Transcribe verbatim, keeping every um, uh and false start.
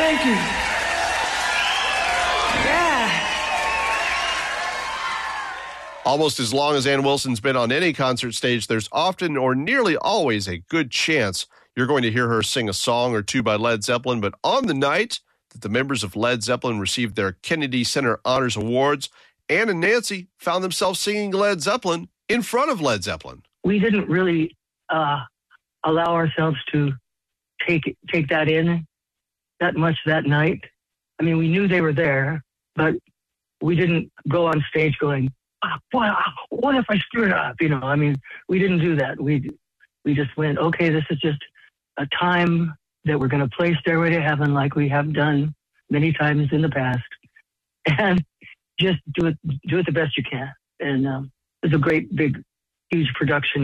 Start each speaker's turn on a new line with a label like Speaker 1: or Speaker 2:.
Speaker 1: Thank you. Yeah.
Speaker 2: Almost as long as Ann Wilson's been on any concert stage, there's often or nearly always a good chance you're going to hear her sing a song or two by Led Zeppelin. But on the night that the members of Led Zeppelin received their Kennedy Center Honors Awards, Ann and Nancy found themselves singing Led Zeppelin in front of Led Zeppelin.
Speaker 3: We didn't really uh, allow ourselves to take take that in that much that night. I mean, we knew they were there, but we didn't go on stage going, oh, boy, what if I screwed up? You know, I mean, we didn't do that. We we just went, okay, this is just a time that we're going to play Stairway to Heaven like we have done many times in the past, and just do it do it the best you can. And um, it's a great, big, huge production.